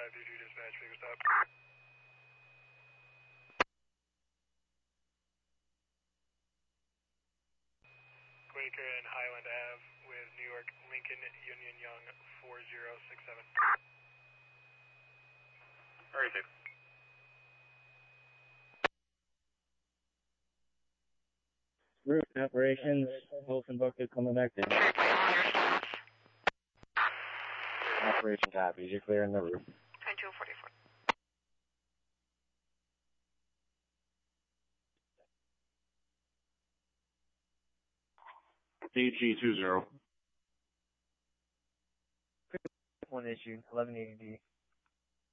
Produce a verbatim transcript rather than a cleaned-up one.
five, D two dispatch, vehicle stop. Quaker and Highland Ave with New York Lincoln Union Young four zero six seven. Very safe. Route operations, Wilson Bucket coming back in. Operation copies, you're clearing the route. twenty-two forty-four. D G two zero. One issue, eleven eighty D.